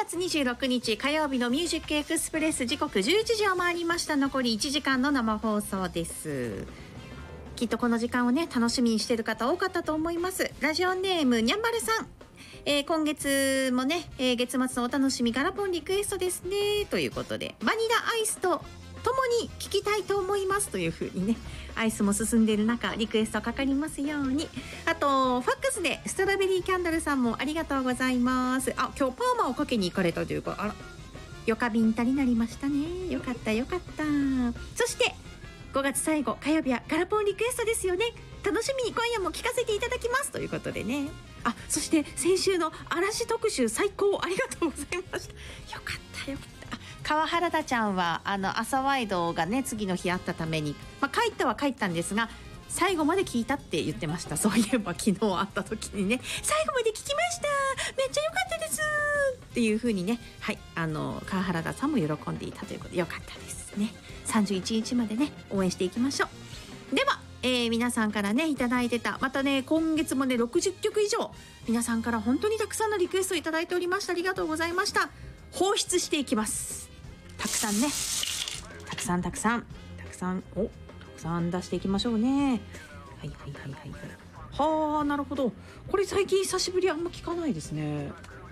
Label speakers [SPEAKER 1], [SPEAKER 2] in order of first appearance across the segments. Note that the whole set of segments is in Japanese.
[SPEAKER 1] 月26日火曜日のミュージックエクスプレス、時刻11時を回りました。残り1時間の生放送です。きっとこの時間をね楽しみにしている方多かったと思います。ラジオネームにゃんまるさん、今月もね、月末のお楽しみガラポンリクエストですねということで、バニラアイスとともに聞きたいと思いますというふうにね、アイスも進んでいる中リクエストかかりますように。あとファックスでストロベリーキャンドルさんもありがとうございます。今日パーマをかけに行かれたというか、よかびんたりなりましたね。よかったよかった。そして5月最後火曜日はガラポンリクエストですよね。楽しみに今夜も聞かせていただきますということでね。そして先週の嵐特集最高ありがとうございました。よかったよかった。川原田ちゃんは朝ワイドがね次の日あったために、帰ったは帰ったんですが最後まで聞いたって言ってました。そういえば昨日会った時にね、最後まで聞きました、めっちゃ良かったですっていう風にね、はい川原田さんも喜んでいたということでよかったですね。31日までね応援していきましょう。では、皆さんからねいただいてた、またね今月もね60曲以上皆さんから本当にたくさんのリクエストいただいておりました。ありがとうございました。放出していきます。たくさんね、たくさんたくさん出していきましょうね。はあ、なるほど。これ最近久しぶり、あんま聞かないですね。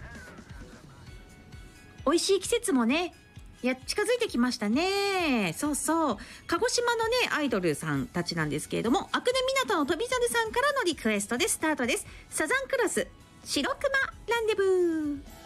[SPEAKER 1] 美味しい季節もね近づいてきましたね。そうそう、鹿児島のねアイドルさんたちなんですけれども、アクネ港の飛猿さんからのリクエストでスタートです。サザンクロス白熊ランデブー。